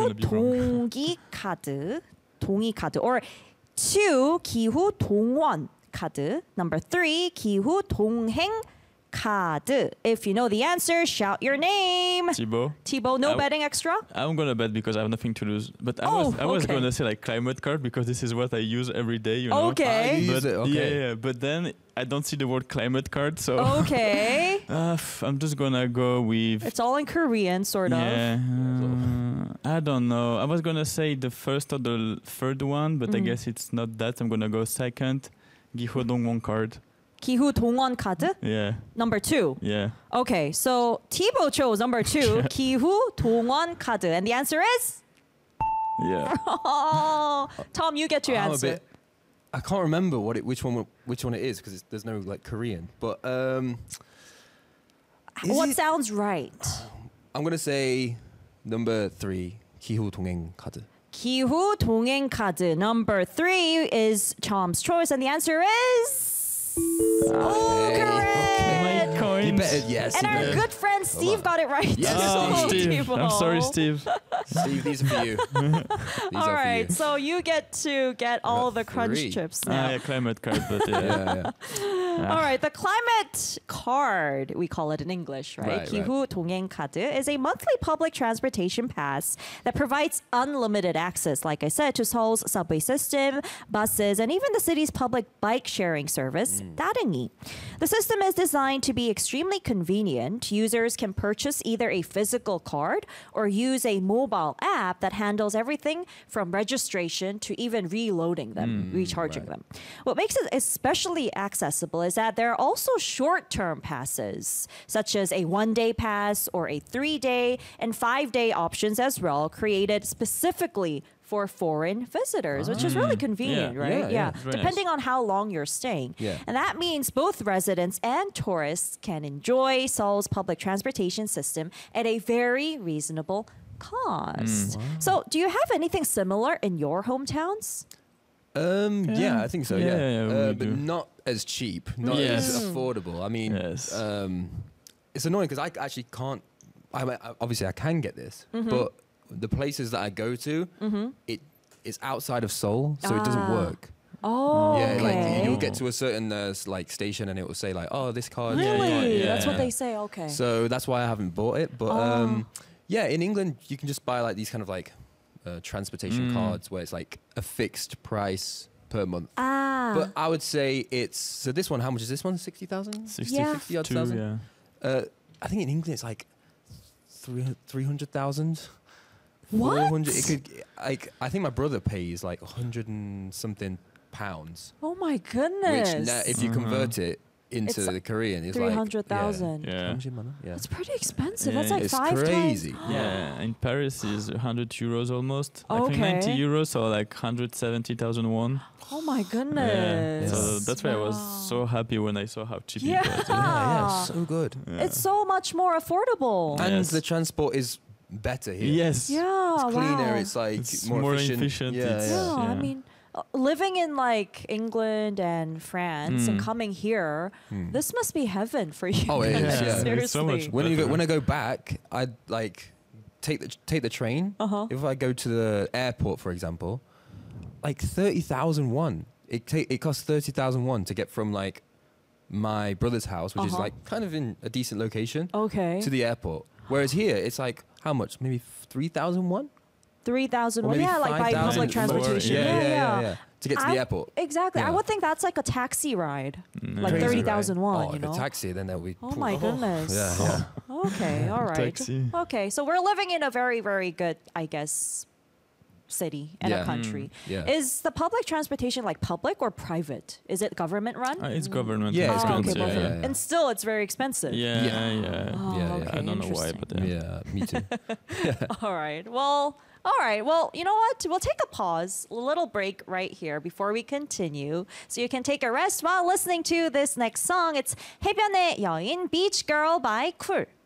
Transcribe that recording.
gonna be wrong. 동기 카드, 동의 카드. Or 2, 기후 동원 카드. Number 3, 기후 동행 카드. If you know the answer, shout your name. Thibaut. Thibaut, no betting extra? I'm gonna bet because I have nothing to lose. But I Oh, was okay. gonna say like climate card because this is what I use every day. You know. Okay. You But use it, okay. yeah, but then I don't see the word climate card, so Okay. I'm just gonna go with. It's all in Korean, sort of. Yeah, I don't know. I was gonna say the first or the third one, but I guess it's not that. I'm gonna go second. Giho Dongwon card. 기후 동원 카드? Yeah, Number 2. yeah. Okay, so Thibaut chose number 2, 기후 동원 카드. And the answer is? Yeah. Oh, Tom, you get your I'm a answer. bit. I can't remember which one it is because there's no like Korean. But What sounds right? I'm gonna say number 3, 기후 동행 카드. 기후 동행 카드. Number 3 is Tom's choice, and the answer is Okay, correct. My coins. You better, yes. And you our better. good friend Steve got it right. Yes, Oh, Steve. Thibaut. I'm sorry, Steve. Steve, these are for you. These All are right, for you. so you get to get all the crunch 3. chips now. Yeah, climate card, but yeah. Yeah. All right, the climate card, we call it in English, right? Right, 기후 동행 카드 is a monthly public transportation pass that provides unlimited access, like I said, to Seoul's subway system, buses, and even the city's public bike sharing service, 따릉이. The system is designed to be extremely convenient. Users can purchase either a physical card or use a mobile app that handles everything from registration to even reloading them, recharging them. What makes it especially accessible is that there are also short-term passes, such as a 1-day pass or a 3-day and 5-day options as well, created specifically for foreign visitors, which is really convenient, Yeah. right? Yeah, it's very Depending on how long you're staying. Yeah. And that means both residents and tourists can enjoy Seoul's public transportation system at a very reasonable cost. So, do you have anything similar in your hometowns? Yeah, I think so. Yeah, Yeah, yeah, we but do. not as cheap, not Yes. as affordable. I mean, Yes. it's annoying because I actually can't. Obviously, I can get this, but the places that I go to, it's outside of Seoul, so it doesn't work. Oh, Yeah, okay. like you'll get to a certain like station and it will say like, oh, this card. this Really? card. Yeah. That's what they say. Okay. So that's why I haven't bought it. But yeah, in England you can just buy like these kind of like transportation cards where it's like a fixed price per month. But I would say it's so this one. How much is this one? 60,000. 62, yeah. I think in England it's like 300,000. What? 400. It could like I think my brother pays like 100 and something pounds. Oh my goodness. Which now, if you convert it into It's the Korean, it's 300,000. like Yeah. yeah. That's pretty expensive. Yeah, That's like it's 5 crazy. times. Yeah, in Paris is 100 euros almost. I think Okay. 90 euros, so like 170,000 won. Oh my Yeah. goodness. So that's why I was Wow. so happy when I saw how cheap Yeah. it was. Yeah, so good. It's so much more affordable. And Yes. the transport is better here. Yes. Yeah, It's cleaner. wow. It's like It's more, more efficient. efficient, Yeah, it's- yeah. Yeah, I Yeah. mean, living in like England and France and coming here, this must be heaven for you. Oh, it is, guys. yeah. It's Seriously. so much When I go back, I like take the train. If I go to the airport, for example, like 30,000 won. It costs 30,000 won to get from like my brother's house, which is like kind of in a decent location, Okay. to the airport. Whereas here, it's like how much? Maybe 3,000 won. 3,000. Or Well, maybe yeah, like by 5,000 public more. transportation. Yeah. To get to the I- airport. Exactly. I Yeah. would think that's like a taxi ride. Like Crazy, 30,000 right? won, Oh, you if know? a taxi, then that would. Oh my goodness. Yeah. Okay, all right. Taxi. Okay, so we're living in a very, very good, I guess, city and a Yeah. country. Yeah. Is the public transportation like public or private? Is it government run? It's government. Yeah, it's Oh, okay, government, yeah, government. yeah. And still, it's very expensive. Yeah, Yeah. yeah. Oh, Yeah, okay, I don't know why, interesting. but Yeah, me too. All right. Well, you know what? We'll take a pause, a little break right here before we continue. So you can take a rest while listening to this next song. It's 해변의 여인, Beach Girl by Cool.